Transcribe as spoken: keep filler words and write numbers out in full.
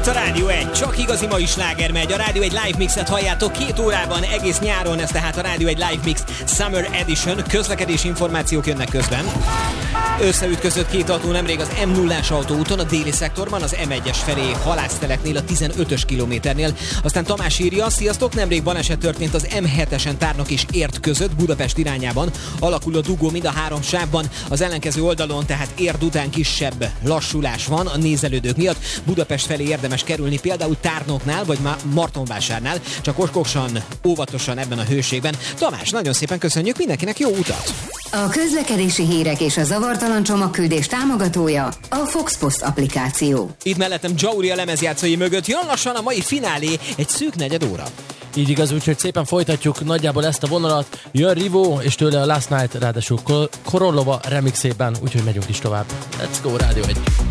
itt a Rádió egy, csak igazi mai sláger megy. A Rádió egy live mixet halljátok két órában, egész nyáron, ez tehát a Rádió egy live mix Summer Edition. Közlekedési információk jönnek közben. Összeütközött két autó nemrég az M nullás autóúton, a déli szektorban, az M egyes felé Halászteleknél, a tizenötös kilométernél. Aztán Tamás írja, sziasztok, nemrég baleset történt az M hetesen Tárnok és Érd között, Budapest irányában. Alakul a dugó mind a három sávban, az ellenkező oldalon, tehát Érd után kisebb lassulás van a nézelődők miatt. Budapest felé érdemes kerülni, például Tárnoknál vagy Martonvásárnál, csak okosan, óvatosan ebben a hőségben. Tamás, nagyon szépen köszönjük, mindenkinek jó utat! A közlekedési hírek és a zavartalan csomagküldés támogatója a Fox Post applikáció. Itt mellettem Jauri a lemezjátszói mögött, jön lassan a mai finálé, egy szűk negyed óra. Így igaz, úgyhogy szépen folytatjuk nagyjából ezt a vonalat. Jön Rivó, és tőle a Last Night, ráadásul Korolova remixében, úgyhogy megyünk is tovább. Let's go, Rádió egy!